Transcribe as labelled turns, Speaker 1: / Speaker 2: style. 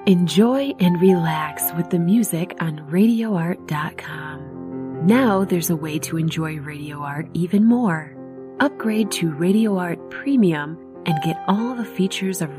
Speaker 1: Enjoy and relax with the music on RadioArt.com. Now there's a way to enjoy Radio Art even more. Upgrade to Radio Art Premium and get all the features of